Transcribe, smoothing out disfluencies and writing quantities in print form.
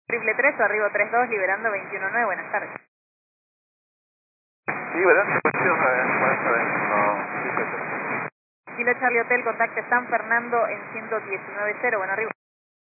Triple 3 o arribo 32, liberando 21-9, buenas tardes. Liberando 21-9, buenas tardes. No, Kilo Charlie Hotel, contacte San Fernando en 119.0, bueno, arriba.